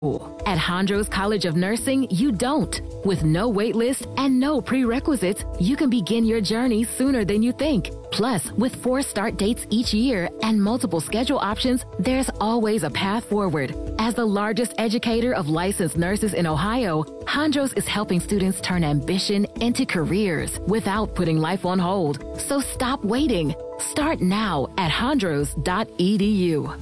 At Hondros College of Nursing, you don't. With no wait list and no prerequisites, you can begin your journey sooner than you think. Plus, with 4 start dates each year and multiple schedule options, there's always a path forward. As the largest educator of licensed nurses in Ohio, Hondros is helping students turn ambition into careers without putting life on hold. So stop waiting. Start now at hondros.edu.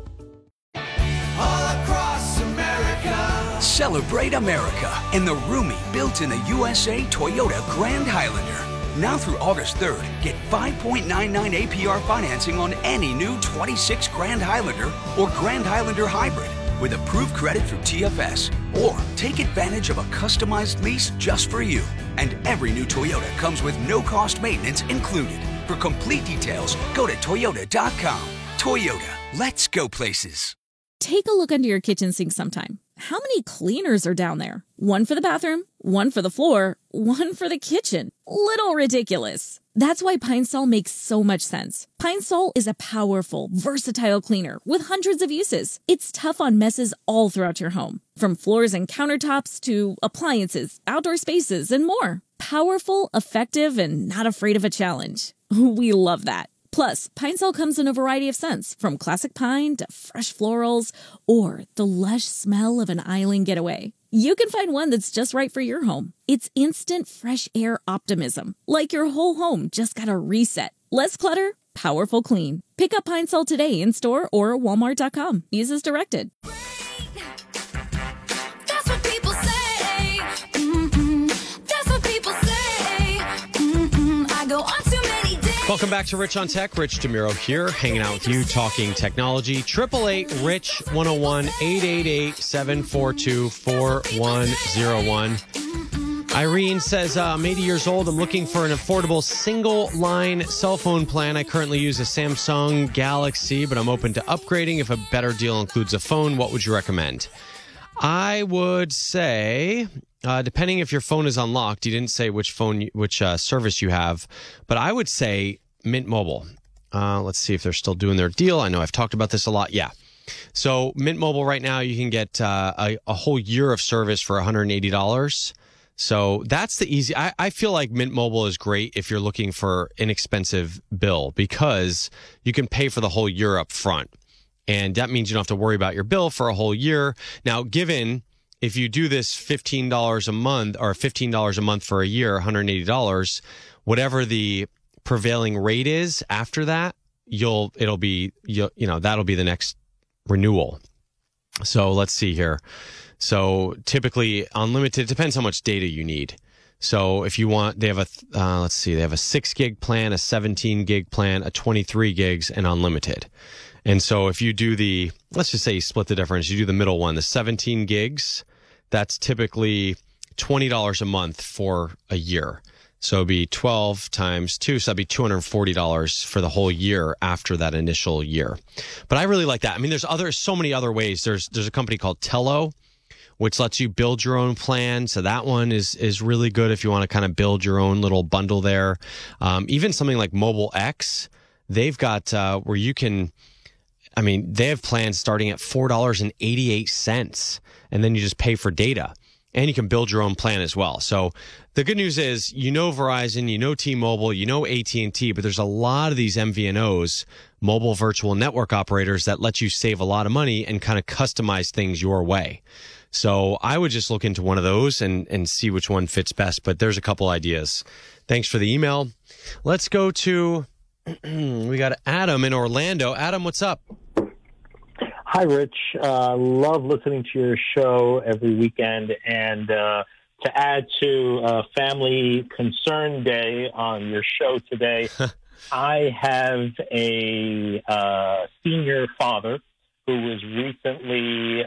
All across America. Celebrate America in the roomy, built in the USA Toyota Grand Highlander. Now through August 3rd, get 5.99 APR financing on any new 26 Grand Highlander or Grand Highlander Hybrid with approved credit through TFS. Or take advantage of a customized lease just for you. And every new Toyota comes with no-cost maintenance included. For complete details, go to Toyota.com. Toyota, let's go places. Take a look under your kitchen sink sometime. How many cleaners are down there? One for the bathroom, one for the floor, one for the kitchen. Little ridiculous. That's why Pine Sol makes so much sense. Pine Sol is a powerful, versatile cleaner with hundreds of uses. It's tough on messes all throughout your home, from floors and countertops to appliances, outdoor spaces, and more. Powerful, effective, and not afraid of a challenge. We love that. Plus, Pine Sol comes in a variety of scents, from classic pine to fresh florals or the lush smell of an island getaway. You can find one that's just right for your home. It's instant fresh air optimism, like your whole home just got a reset. Less clutter, powerful clean. Pick up Pine Sol today in store or at walmart.com. Use as directed. That's what people say. That's what people say. I go on too many days. Welcome back to Rich on Tech. Rich DeMiro here, hanging out with you, talking technology. 888-RICH-101, 888-742-4101. Irene says, I'm 80 years old. I'm looking for an affordable single-line cell phone plan. I currently use a Samsung Galaxy, but I'm open to upgrading. If a better deal includes a phone, what would you recommend? I would say, depending if your phone is unlocked, you didn't say which service you have, but I would say Mint Mobile. Let's see if they're still doing their deal. I know I've talked about this a lot. Yeah. So Mint Mobile right now, you can get a whole year of service for $180. So that's the easy. I feel like Mint Mobile is great if you're looking for inexpensive bill because you can pay for the whole year up front. And that means you don't have to worry about your bill for a whole year. Now, given if you do this $15 a month or $15 a month for a year, $180, whatever the prevailing rate is after that, that'll be the next renewal. So let's see here. So typically unlimited, depends how much data you need. So if you want, they have they have a 6 gig plan, a 17 gig plan, a 23 gigs, and unlimited. And so if you do let's just say you split the difference, you do the middle one, the 17 gigs, that's typically $20 a month for a year. So it'd be 12 times 2, so that'd be $240 for the whole year after that initial year. But I really like that. I mean, there's so many other ways. There's a company called Tello, which lets you build your own plan. So that one is really good if you want to kind of build your own little bundle there. Even something like Mobile X, they've got where you can, they have plans starting at $4.88, and then you just pay for data. And you can build your own plan as well. So the good news is, Verizon, T-Mobile, AT&T, but there's a lot of these MVNOs, mobile virtual network operators, that let you save a lot of money and kind of customize things your way. So I would just look into one of those and see which one fits best. But there's a couple ideas. Thanks for the email. Let's go to, we got Adam in Orlando. Adam, what's up? Hi, Rich. Love listening to your show every weekend. And to add to Family Concern Day on your show today, I have a senior father who was recently,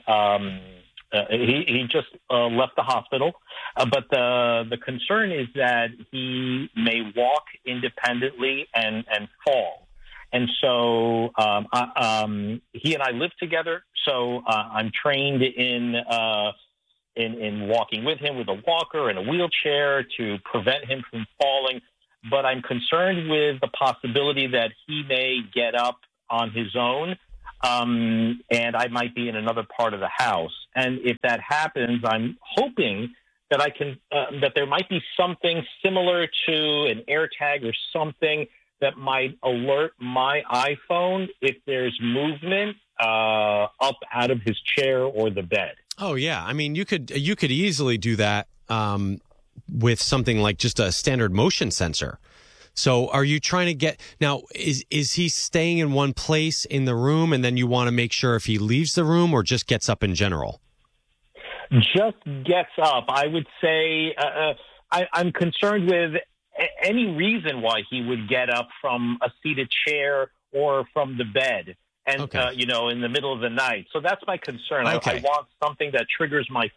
he just left the hospital. But the concern is that he may walk independently and fall. And so he and I live together. So I'm trained in walking with him with a walker and a wheelchair to prevent him from falling. But I'm concerned with the possibility that he may get up on his own, and I might be in another part of the house. And if that happens, I'm hoping that I can that there might be something similar to an AirTag or something that might alert my iPhone if there's movement up out of his chair or the bed. Oh yeah, I mean you could easily do that with something like just a standard motion sensor. So are you trying to get now? Is he staying in one place in the room, and then you want to make sure if he leaves the room or just gets up in general? Just gets up. I would say I'm concerned with any reason why he would get up from a seated chair or from the bed. And, okay. In the middle of the night. So that's my concern. Okay. I want something that triggers my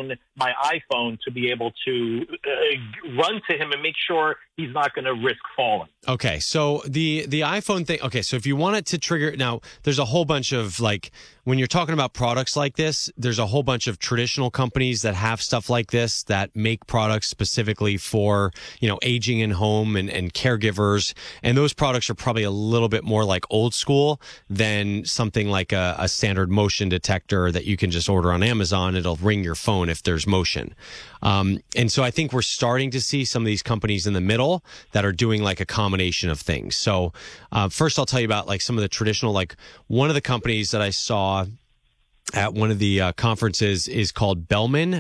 iPhone, to be able to run to him and make sure he's not going to risk falling. Okay, so the iPhone thing, okay, so if you want it to trigger, now there's a whole bunch of when you're talking about products like this, there's a whole bunch of traditional companies that have stuff like this that make products specifically for, aging in home and caregivers. And those products are probably a little bit more like old school than something like a standard motion detector that you can just order on Amazon. It'll ring your phone if there's motion. And so I think we're starting to see some of these companies in the middle that are doing like a combination of things. So first I'll tell you about some of the traditional, one of the companies that I saw at one of the conferences is called Bellman,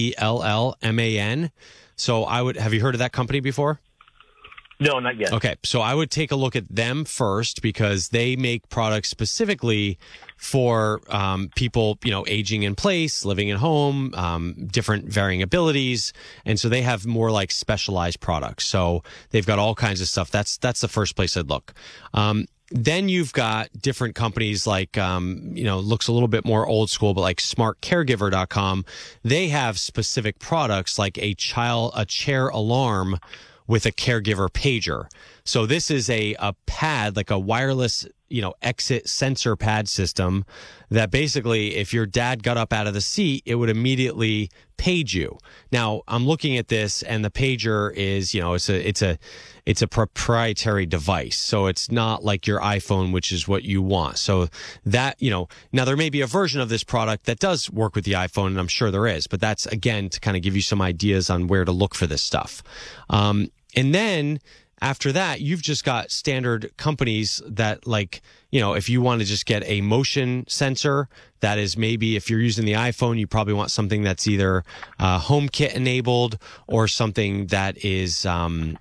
Bellman. So have you heard of that company before? No, not yet. Okay, so I would take a look at them first because they make products specifically for people, aging in place, living at home, different varying abilities. And so they have more specialized products. So they've got all kinds of stuff. That's the first place I'd look. Then you've got different companies looks a little bit more old school, but smartcaregiver.com. They have specific products like a chair alarm with a caregiver pager. So this is a pad, like a wireless, exit sensor pad system that basically, if your dad got up out of the seat, it would immediately page you. Now, I'm looking at this, and the pager is, it's a proprietary device. So it's not like your iPhone, which is what you want. So that, now there may be a version of this product that does work with the iPhone, and I'm sure there is, but that's again to kind of give you some ideas on where to look for this stuff. And then after that, you've just got standard companies that if you want to just get a motion sensor, that is maybe if you're using the iPhone, you probably want something that's either HomeKit enabled or something that is, let's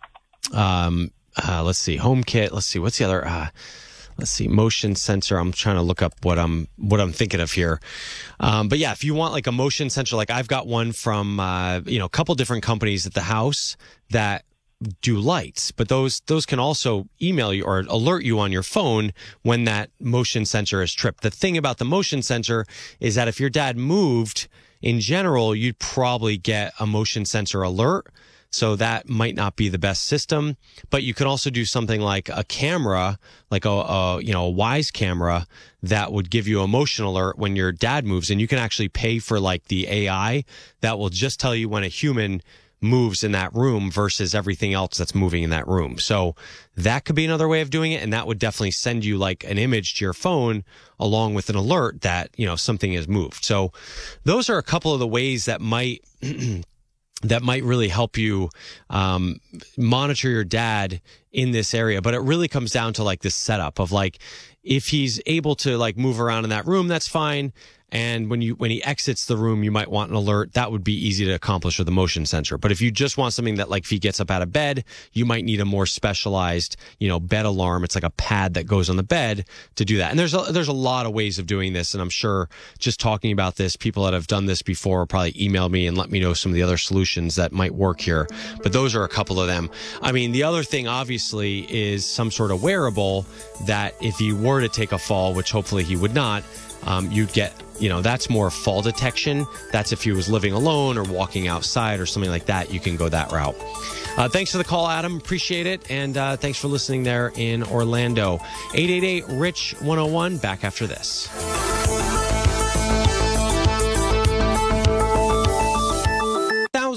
see, HomeKit. Let's see, what's the other, motion sensor. I'm trying to look up what I'm thinking of here. But yeah, if you want a motion sensor, I've got one from, a couple different companies at the house that do lights, but those can also email you or alert you on your phone when that motion sensor is tripped. The thing about the motion sensor is that if your dad moved, in general, you'd probably get a motion sensor alert. So that might not be the best system, but you can also do something like a camera, like a Wise camera that would give you a motion alert when your dad moves, and you can actually pay for the AI that will just tell you when a human moves in that room versus everything else that's moving in that room. So that could be another way of doing it, and that would definitely send you an image to your phone along with an alert that something has moved. So those are a couple of the ways that might really help you monitor your dad in this area. But it really comes down to this setup of if he's able to move around in that room, that's fine. And when he exits the room, you might want an alert. That would be easy to accomplish with a motion sensor. But if you just want something that if he gets up out of bed, you might need a more specialized, bed alarm. It's like a pad that goes on the bed to do that. And there's a lot of ways of doing this. And I'm sure just talking about this, people that have done this before will probably email me and let me know some of the other solutions that might work here. But those are a couple of them. I mean, the other thing obviously is some sort of wearable that if he were to take a fall, which hopefully he would not, you'd get, that's more fall detection. That's if he was living alone or walking outside or something like that. You can go that route. Thanks for the call, Adam. Appreciate it. And thanks for listening there in Orlando. 888-RICH-101. Back after this.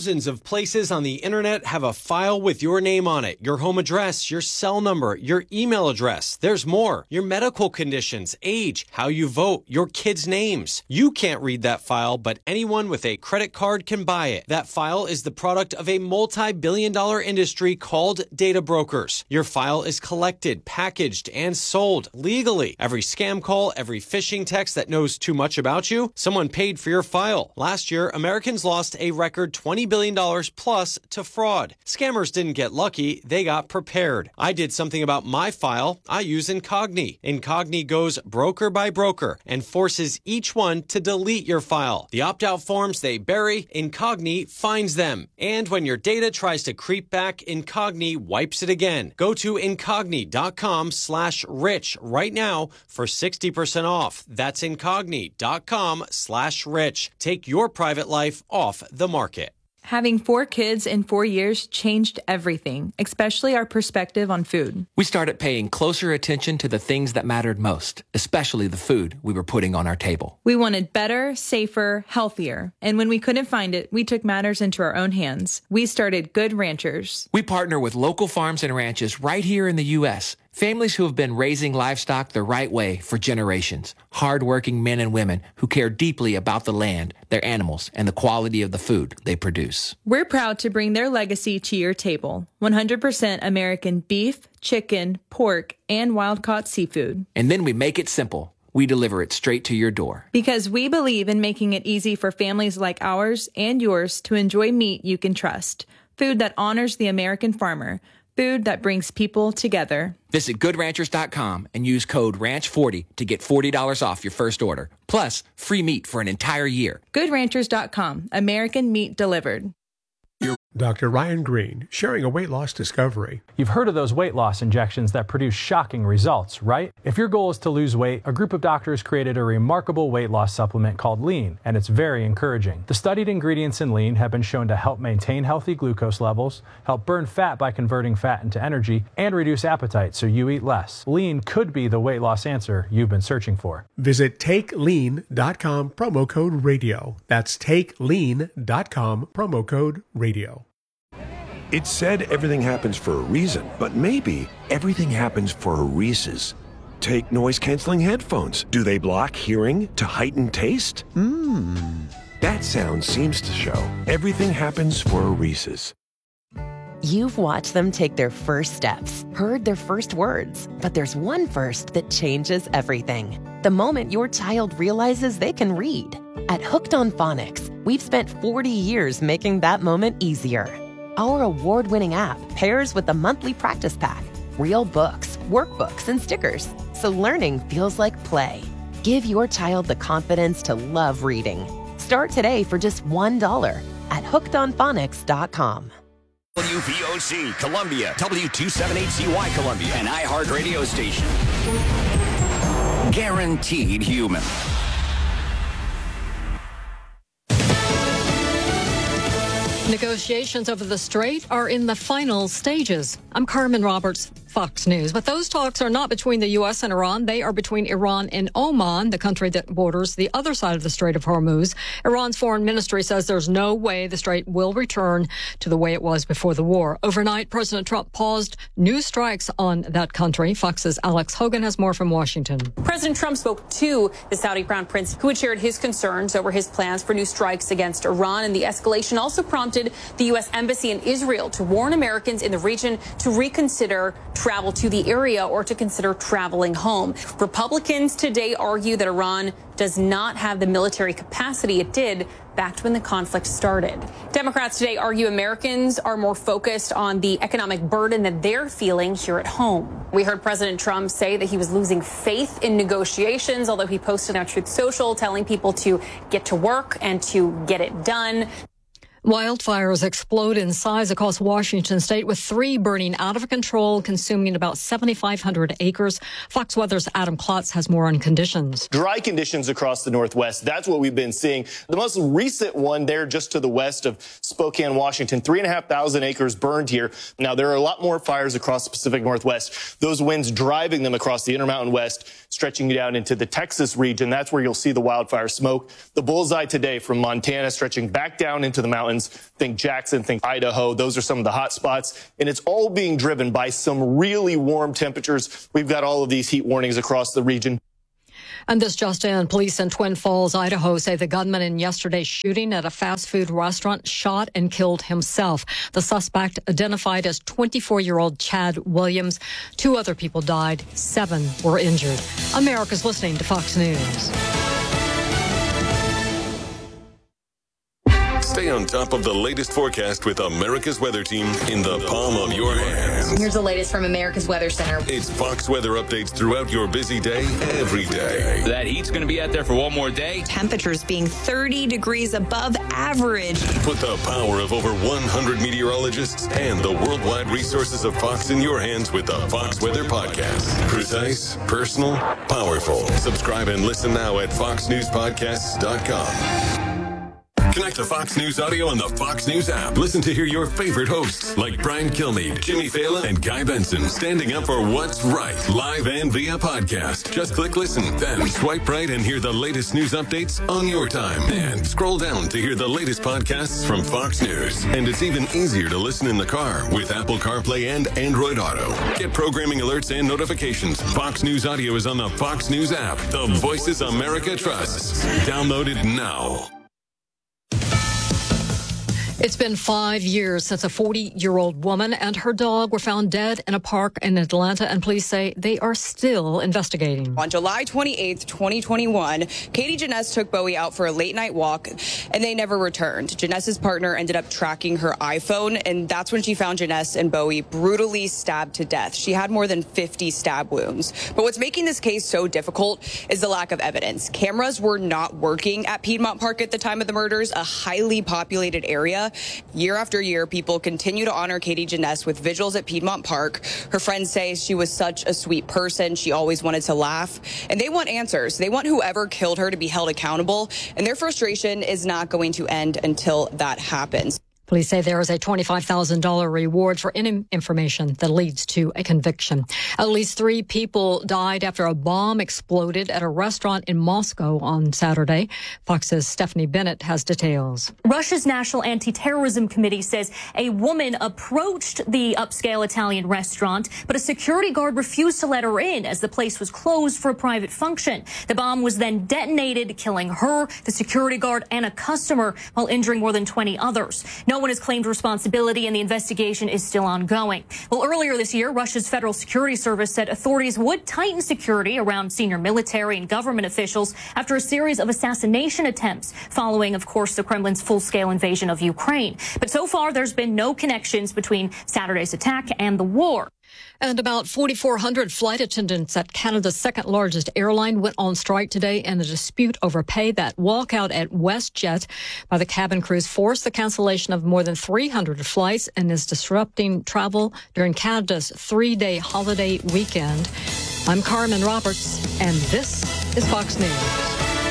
Thousands of places on the internet have a file with your name on it, your home address, your cell number, your email address. There's more. Your medical conditions, age, how you vote, your kids' names. You can't read that file, but anyone with a credit card can buy it. That file is the product of a multi-billion-dollar industry called data brokers. Your file is collected, packaged, and sold legally. Every scam call, every phishing text that knows too much about you, someone paid for your file. Last year, Americans lost a record $20 billion plus to fraud. Scammers didn't get lucky, they got prepared. I did something about my file. I use Incogni. Incogni goes broker by broker and forces each one to delete your file. The opt-out forms they bury, Incogni finds them. And when your data tries to creep back, Incogni wipes it again. Go to Incogni.com/rich right now for 60% off. That's Incogni.com/rich. Take your private life off the market. Having 4 kids in 4 years changed everything, especially our perspective on food. We started paying closer attention to the things that mattered most, especially the food we were putting on our table. We wanted better, safer, healthier. And when we couldn't find it, we took matters into our own hands. We started Good Ranchers. We partner with local farms and ranches right here in the U.S., families who have been raising livestock the right way for generations. Hardworking men and women who care deeply about the land, their animals, and the quality of the food they produce. We're proud to bring their legacy to your table. 100% American beef, chicken, pork, and wild-caught seafood. And then we make it simple. We deliver it straight to your door. Because we believe in making it easy for families like ours and yours to enjoy meat you can trust. Food that honors the American farmer. Food that brings people together. Visit GoodRanchers.com and use code RANCH40 to get $40 off your first order. Plus, free meat for an entire year. GoodRanchers.com. American meat delivered. Dr. Ryan Green, sharing a weight loss discovery. You've heard of those weight loss injections that produce shocking results, right? If your goal is to lose weight, a group of doctors created a remarkable weight loss supplement called Lean, and it's very encouraging. The studied ingredients in Lean have been shown to help maintain healthy glucose levels, help burn fat by converting fat into energy, and reduce appetite so you eat less. Lean could be the weight loss answer you've been searching for. Visit TakeLean.com, promo code radio. That's TakeLean.com, promo code radio. It's said everything happens for a reason, but maybe everything happens for a Reese's. Take noise-canceling headphones. Do they block hearing to heighten taste? That sound seems to show everything happens for a Reese's. You've watched them take their first steps, heard their first words, but there's one first that changes everything. The moment your child realizes they can read. At Hooked on Phonics, we've spent 40 years making that moment easier. Our award-winning app pairs with a monthly practice pack, real books, workbooks, and stickers, so learning feels like play. Give your child the confidence to love reading. Start today for just $1 at hookedonphonics.com. WVOC Columbia, W278CY Columbia, an iHeart radio station. Guaranteed human. Negotiations over the strait are in the final stages. I'm Carmen Roberts, Fox News. But those talks are not between the U.S. and Iran. They are between Iran and Oman, the country that borders the other side of the Strait of Hormuz. Iran's foreign ministry says there's no way the strait will return to the way it was before the war. Overnight, President Trump paused new strikes on that country. Fox's Alex Hogan has more from Washington. President Trump spoke to the Saudi Crown Prince, who had shared his concerns over his plans for new strikes against Iran. And the escalation also prompted the U.S. Embassy in Israel to warn Americans in the region to reconsider travel to the area or to consider traveling home. Republicans today argue that Iran does not have the military capacity it did back when the conflict started. Democrats today argue Americans are more focused on the economic burden that they're feeling here at home. We heard President Trump say that he was losing faith in negotiations, although he posted on Truth Social telling people to get to work and to get it done. Wildfires explode in size across Washington state, with 3 burning out of control, consuming about 7,500 acres. Fox Weather's Adam Klotz has more on conditions. Dry conditions across the Northwest. That's what we've been seeing. The most recent one there just to the west of Spokane, Washington, 3,500 acres burned here. Now, there are a lot more fires across the Pacific Northwest. Those winds driving them across the Intermountain West, stretching down into the Texas region. That's where you'll see the wildfire smoke. The bullseye today from Montana stretching back down into the mountains runs. Think Jackson, think Idaho. Those are some of the hot spots. And it's all being driven by some really warm temperatures. We've got all of these heat warnings across the region. And this just in, police in Twin Falls, Idaho say the gunman in yesterday's shooting at a fast food restaurant shot and killed himself. The suspect, identified as 24-year-old Chad Williams. 2 other people died. 7 were injured. America's listening to Fox News. Stay on top of the latest forecast with America's Weather Team in the palm of your hands. Here's the latest from America's Weather Center. It's Fox weather updates throughout your busy day, every day. That heat's going to be out there for one more day. Temperatures being 30 degrees above average. Put the power of over 100 meteorologists and the worldwide resources of Fox in your hands with the Fox Weather Podcast. Precise, personal, powerful. Subscribe and listen now at foxnewspodcasts.com. Connect to Fox News Audio on the Fox News app. Listen to hear your favorite hosts like Brian Kilmeade, Jimmy Fallon, and Guy Benson standing up for what's right, live and via podcast. Just click listen, then swipe right and hear the latest news updates on your time. And scroll down to hear the latest podcasts from Fox News. And it's even easier to listen in the car with Apple CarPlay and Android Auto. Get programming alerts and notifications. Fox News Audio is on the Fox News app. The voices America trusts. Download it now. It's been 5 years since a 40-year-old woman and her dog were found dead in a park in Atlanta, and police say they are still investigating. On July 28th, 2021, Katie Janess took Bowie out for a late-night walk, and they never returned. Janess's partner ended up tracking her iPhone, and that's when she found Janess and Bowie brutally stabbed to death. She had more than 50 stab wounds. But what's making this case so difficult is the lack of evidence. Cameras were not working at Piedmont Park at the time of the murders, a highly populated area. Year after year, people continue to honor Katie Janess with vigils at Piedmont Park. Her friends say she was such a sweet person. She always wanted to laugh. And they want answers. They want whoever killed her to be held accountable. And their frustration is not going to end until that happens. Police say there is a $25,000 reward for any information that leads to a conviction. At least 3 people died after a bomb exploded at a restaurant in Moscow on Saturday. Fox's Stephanie Bennett has details. Russia's National Anti-Terrorism Committee says a woman approached the upscale Italian restaurant, but a security guard refused to let her in as the place was closed for a private function. The bomb was then detonated, killing her, the security guard, and a customer, while injuring more than 20 others. No one has claimed responsibility, and the investigation is still ongoing. Well, earlier this year, Russia's Federal Security Service said authorities would tighten security around senior military and government officials after a series of assassination attempts following, of course, the Kremlin's full-scale invasion of Ukraine. But so far, there's been no connections between Saturday's attack and the war. And about 4,400 flight attendants at Canada's second largest airline went on strike today in a dispute over pay. That walkout at WestJet by the cabin crews forced the cancellation of more than 300 flights and is disrupting travel during Canada's 3-day holiday weekend. I'm Carmen Roberts, and this is Fox News.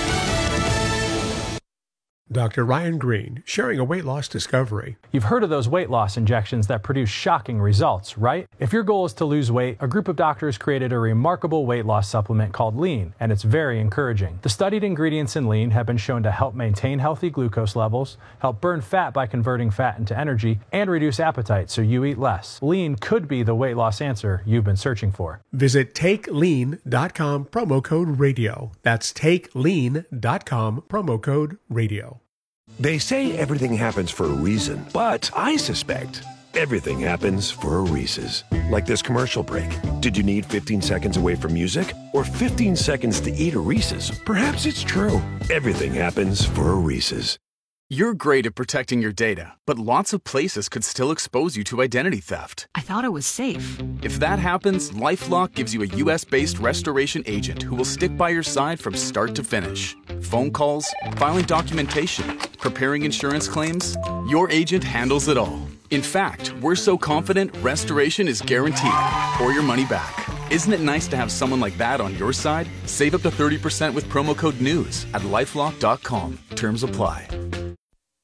Dr. Ryan Green, sharing a weight loss discovery. You've heard of those weight loss injections that produce shocking results, right? If your goal is to lose weight, a group of doctors created a remarkable weight loss supplement called Lean, and it's very encouraging. The studied ingredients in Lean have been shown to help maintain healthy glucose levels, help burn fat by converting fat into energy, and reduce appetite so you eat less. Lean could be the weight loss answer you've been searching for. Visit TakeLean.com, promo code radio. That's TakeLean.com, promo code radio. They say everything happens for a reason, but I suspect everything happens for a Reese's. Like this commercial break. Did you need 15 seconds away from music or 15 seconds to eat a Reese's? Perhaps it's true. Everything happens for a Reese's. You're great at protecting your data, but lots of places could still expose you to identity theft. I thought it was safe. If that happens, LifeLock gives you a U.S.-based restoration agent who will stick by your side from start to finish. Phone calls, filing documentation, preparing insurance claims, your agent handles it all. In fact, we're so confident restoration is guaranteed or your money back. Isn't it nice to have someone like that on your side? Save up to 30% with promo code NEWS at LifeLock.com. Terms apply.